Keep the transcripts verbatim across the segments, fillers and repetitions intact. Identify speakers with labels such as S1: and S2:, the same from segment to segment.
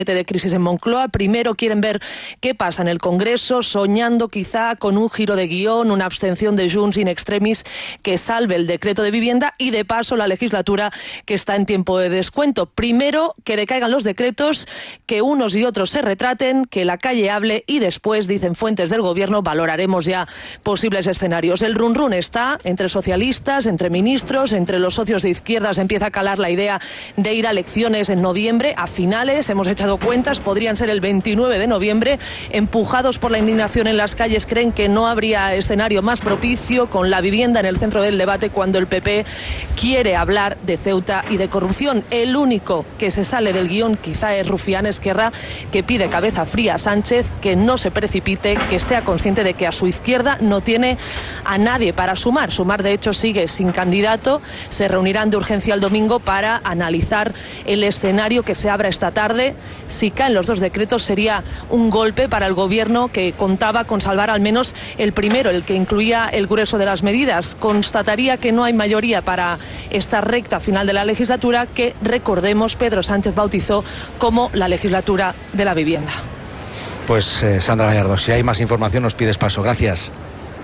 S1: de crisis en Moncloa. Primero quieren ver qué pasa en el Congreso, soñando quizá con un giro de guión, una abstención de Junts in extremis que salve el decreto de vivienda y de paso la legislatura que está en tiempo de descuento. Primero que decaigan los decretos, que unos y otros se retraten, que la calle hable y después, dicen fuentes del gobierno, valoraremos ya posibles escenarios. El run run está entre socialistas, entre ministros, entre los socios de izquierdas. Empieza a calar la idea de ir a elecciones en noviembre, a finales. Hemos echado cuentas, podrían ser el veintinueve de noviembre. Empujados por la indignación en las calles, creen que no habría escenario más propicio, con la vivienda en el centro del debate, cuando el P P quiere hablar de Ceuta y de corrupción. El único que se sale del guión quizá es Rufián Esquerra, que pide cabeza fría a Sánchez, que no se precipite, que sea consciente de que a su izquierda no tiene a nadie para sumar. Sumar, de hecho, sigue sin candidato. Se reunirán de urgencia el domingo para analizar el escenario que se abra esta tarde. Si caen los dos decretos, sería un golpe para el gobierno, que contaba con salvar al menos el primero, el que incluía el grueso de las medidas. Constataría que no hay mayoría para esta recta final de la legislatura, que, recordemos, Pedro Sánchez bautizó como la legislatura de la vivienda.
S2: Pues eh, Sandra Gallardo, si hay más información nos pides paso. Gracias.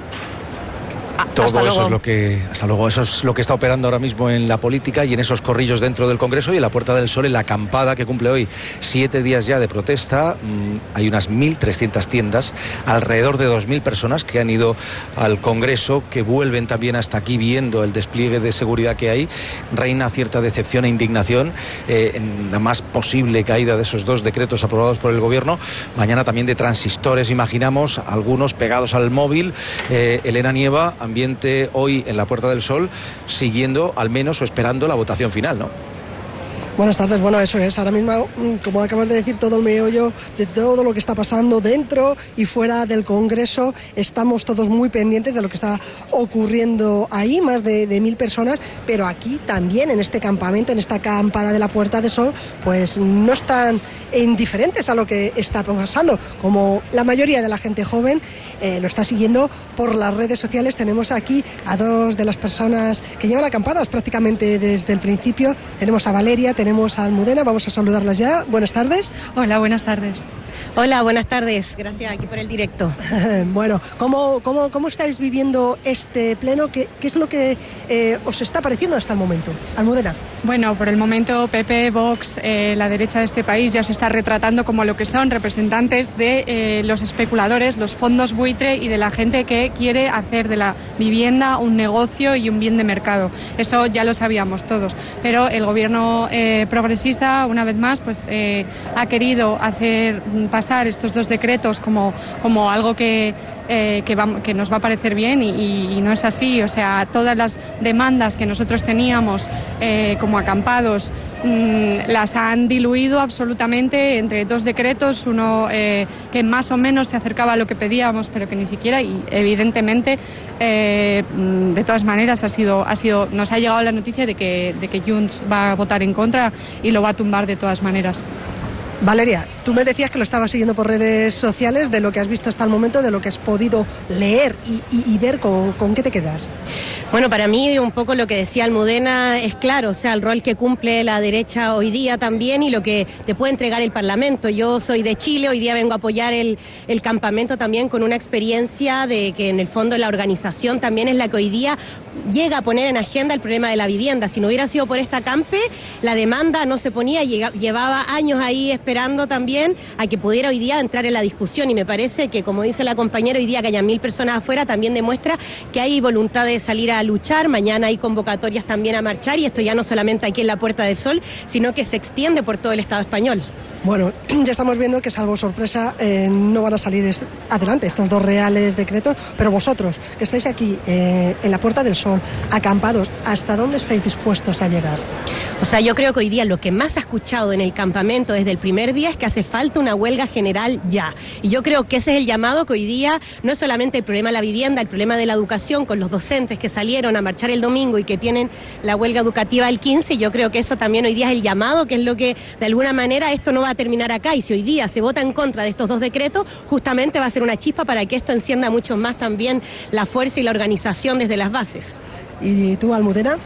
S2: Todo
S1: hasta
S2: eso
S1: luego.
S2: es lo que hasta luego eso es lo que está operando ahora mismo en la política y en esos corrillos dentro del Congreso y en la Puerta del Sol, en la acampada que cumple hoy siete días ya de protesta. Hay unas mil trescientas tiendas, alrededor de dos mil personas que han ido al Congreso, que vuelven también hasta aquí viendo el despliegue de seguridad que hay. Reina cierta decepción e indignación eh, en la más posible caída de esos dos decretos aprobados por el Gobierno. Mañana también de transistores, imaginamos, algunos pegados al móvil. eh, Elena Nieva, ambiente hoy en la Puerta del Sol, siguiendo al menos o esperando la votación final, ¿no?
S3: Buenas tardes, bueno, eso es, ahora mismo, como acabas de decir, todo el meollo de todo lo que está pasando dentro y fuera del Congreso. Estamos todos muy pendientes de lo que está ocurriendo ahí, más de, de mil personas, pero aquí también, en este campamento, en esta acampada de la Puerta del Sol, pues no están indiferentes a lo que está pasando, como la mayoría de la gente joven eh, lo está siguiendo por las redes sociales. Tenemos aquí a dos de las personas que llevan acampadas prácticamente desde el principio. Tenemos a Valeria, tenemos Tenemos a Almudena, vamos a saludarlas ya. Buenas tardes.
S4: Hola, buenas tardes.
S5: Hola, buenas tardes. Gracias aquí por el directo.
S3: Bueno, ¿cómo, cómo, cómo estáis viviendo este pleno? ¿Qué, qué es lo que eh, os está pareciendo hasta el momento? Almudena.
S4: Bueno, por el momento P P, Vox, eh, la derecha de este país ya se está retratando como lo que son representantes de eh, los especuladores, los fondos buitre y de la gente que quiere hacer de la vivienda un negocio y un bien de mercado. Eso ya lo sabíamos todos. Pero el gobierno eh, progresista, una vez más, pues eh, ha querido hacer pasar estos dos decretos como, como algo que, eh, que, va, que nos va a parecer bien y, y, y no es así. O sea, todas las demandas que nosotros teníamos eh, como acampados mmm, las han diluido absolutamente entre dos decretos, uno eh, que más o menos se acercaba a lo que pedíamos, pero que ni siquiera, y evidentemente eh, de todas maneras ha sido, ha sido, nos ha llegado la noticia de que, de que Junts va a votar en contra y lo va a tumbar de todas maneras.
S3: Valeria, tú me decías que lo estabas siguiendo por redes sociales, de lo que has visto hasta el momento, de lo que has podido leer y, y, y ver, ¿con, ¿con qué te quedas?
S5: Bueno, para mí un poco lo que decía Almudena es claro, o sea, el rol que cumple la derecha hoy día también y lo que te puede entregar el Parlamento. Yo soy de Chile, hoy día vengo a apoyar el, el campamento también con una experiencia de que en el fondo la organización también es la que hoy día llega a poner en agenda el problema de la vivienda. Si no hubiera sido por esta campe, la demanda no se ponía, llega, llevaba años ahí esperando también a que pudiera hoy día entrar en la discusión y me parece que, como dice la compañera, hoy día que haya mil personas afuera también demuestra que hay voluntad de salir a luchar. Mañana hay convocatorias también a marchar y esto ya no solamente aquí en la Puerta del Sol, sino que se extiende por todo el Estado español.
S3: Bueno, ya estamos viendo que, salvo sorpresa, eh, no van a salir est- adelante estos dos reales decretos, pero vosotros, que estáis aquí eh, en la Puerta del Sol, acampados, ¿hasta dónde estáis dispuestos a llegar?
S5: O sea, yo creo que hoy día lo que más ha escuchado en el campamento desde el primer día es que hace falta una huelga general ya. Y yo creo que ese es el llamado, que hoy día no es solamente el problema de la vivienda, el problema de la educación, con los docentes que salieron a marchar el domingo y que tienen la huelga educativa el quince, yo creo que eso también hoy día es el llamado, que es lo que, de alguna manera, esto no va a terminar acá. Y si hoy día se vota en contra de estos dos decretos, justamente va a ser una chispa para que esto encienda mucho más también la fuerza y la organización desde las bases.
S3: ¿Y tú, Almudena?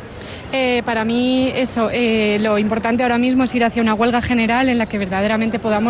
S4: Eh, para mí eso, eh, lo importante ahora mismo es ir hacia una huelga general en la que verdaderamente podamos